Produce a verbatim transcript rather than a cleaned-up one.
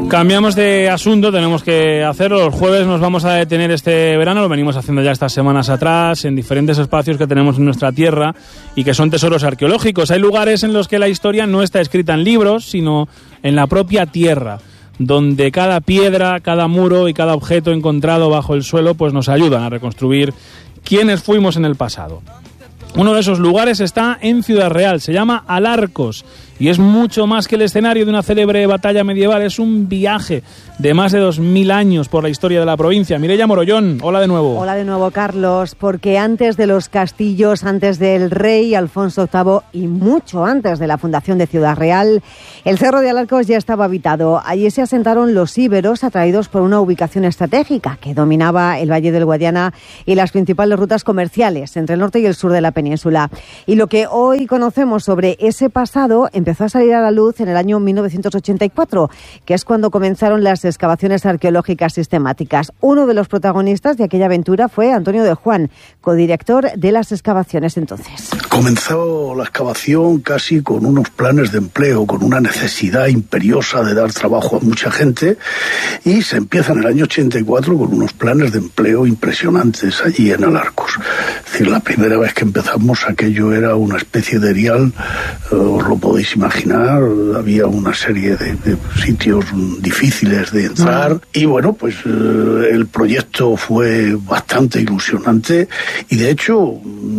Cambiamos de asunto, tenemos que hacerlo. Los jueves nos vamos a detener este verano, lo venimos haciendo ya estas semanas atrás, en diferentes espacios que tenemos en nuestra tierra y que son tesoros arqueológicos. Hay lugares en los que la historia no está escrita en libros, sino en la propia tierra, donde cada piedra, cada muro y cada objeto encontrado bajo el suelo pues nos ayudan a reconstruir quiénes fuimos en el pasado. Uno de esos lugares está en Ciudad Real, se llama Alarcos y es mucho más que el escenario de una célebre batalla medieval, es un viaje de más de dos mil años por la historia de la provincia. Mireia Morollón, hola de nuevo. Hola de nuevo, Carlos, porque antes de los castillos, antes del rey Alfonso octavo y mucho antes de la fundación de Ciudad Real, el Cerro de Alarcos ya estaba habitado. Allí se asentaron los íberos, atraídos por una ubicación estratégica que dominaba el Valle del Guadiana y las principales rutas comerciales entre el norte y el sur de la península. Y lo que hoy conocemos sobre ese pasado empezó a salir a la luz en el año mil novecientos ochenta y cuatro, que es cuando comenzaron las excavaciones arqueológicas sistemáticas. Uno de los protagonistas de aquella aventura fue Antonio de Juan, codirector de las excavaciones entonces. Comenzó la excavación casi con unos planes de empleo, con una necesidad imperiosa de dar trabajo a mucha gente, y se empieza en el año ochenta y cuatro con unos planes de empleo impresionantes allí en Alarcos. Es decir, la primera vez que empezamos aquello era una especie de erial, eh, os lo podéis imaginar, había una serie de, de sitios difíciles de entrar y bueno, pues eh, el proyecto fue bastante ilusionante y de hecho